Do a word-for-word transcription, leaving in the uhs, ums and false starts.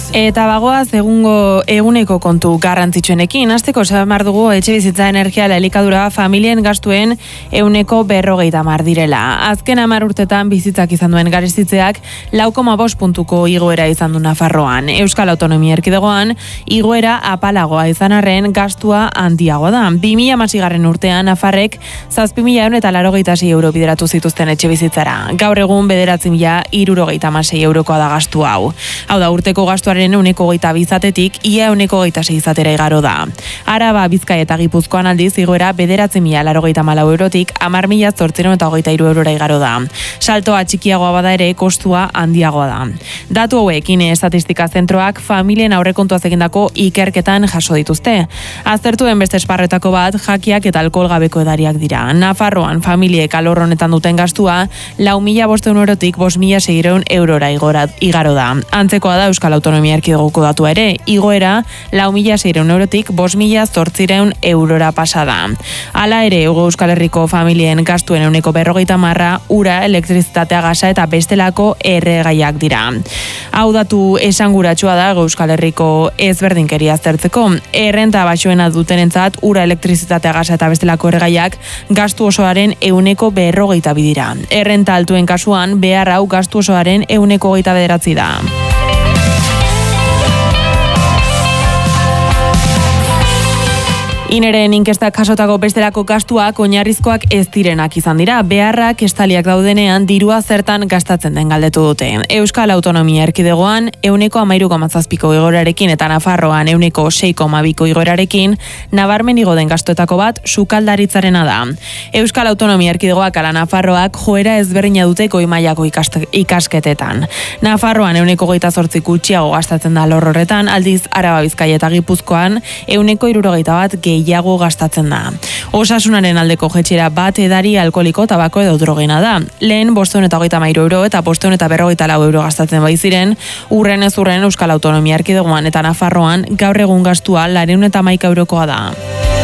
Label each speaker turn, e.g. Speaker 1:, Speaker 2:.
Speaker 1: Eta bagoaz egungo eguneko kontu garrantzitsuenekin, hasteko samar dugu etxe bizitza energia elikadura familien gastuen euneko berrogeita hamar direla. Azken hamar urtetan bizitzak izan duen garestitzeak lau koma bost puntuko igoera izan du Nafarroan. Euskal Autonomia Erkidegoan igoera apalagoa izan arren gastua handiagoa da. bi mila hamaseigarren urtean Nafarrek zazpi mila eta laurogeita sei euro bideratu zituzten etxe bizitzara. Gaur egun bederatzi mila hirurogeita hamasei eurokoa da gastu hau. Hau da urteko gastuaren euneko hogeita bi izatetik ia euneko hogeita sei izatera igaro da. Araba, Bizkaia eta Gipuzkoan aldiz igoera bederatzi mila laurogeita hamalau eurotik hamar mila zortziehun eta hogeita hiru eurora igaro da. Saltoa txikiagoa bada ere kostua handiagoa da. Datu hauek Ine Estatistika Zentroak familien aurrekontuaz egindako ikerketan jaso dituzte. Aztertuen beste esparretako bat jakiak eta alkoholgabeko edariak dira. Nafarroan familiek alor honetan duten gastua lau mila bostehun eurotik bost mila seiehun eurora igaro da. Antzekoa da Euskal Autonomia Erkidegoko datua ere, igoera lau mila seiehun eurotik bost mila zortziehun eurora pasada. Hala ere, Hego Euskal Herriko familien gastuen euneko berrogeita hamarra ura, elektrizitatea, gasa eta bestelako erregaiak dira. Hau datu esanguratsua da Hego Euskal Herriko ezberdinkeria aztertzeko. Errenta baxuena dutenentzat ura, elektrizitatea, gasa eta bestelako erregaiak gastu osoaren euneko berrogeita bi dira. Errenta altuen kasuan behar hau gastu osoaren euneko hogeita bederatzi da. Ineren inkestak jasotako bestelako gastuak oinarrizkoak ez direnak izan dira. Beharrak estaliak daudenean dirua zertan gastatzen den galdetu dute. Euskal Autonomia Erkidegoan euneko hamairu koma zazpiko igoerarekin eta Nafarroan euneko sei koma biko igoerarekin nabarmen igo den gastuetako bat sukaldaritzarena da. Euskal Autonomia Erkidegoak ala Nafarroak joera ezberdina dute goi mailako ikasketetan. Nafarroan euneko hogeita zortzi gutxiago gastatzen da alor horretan, aldiz Araba, Bizkaia eta Gipuzkoan euneko hirurogeita bat gehiago gastatzen da. Osasunaren aldeko jetxera bat edari, alkoholiko, tabako edo drogena da. Lehen bostehun eta hogeita hamairu euro eta bostehun eta berrogeita lau euro gastatzen baiziren, urren ez urren Euskal Autonomia Erkidegoan eta Nafarroan gaur egun gastua laurehun eta hamaika eurokoa da.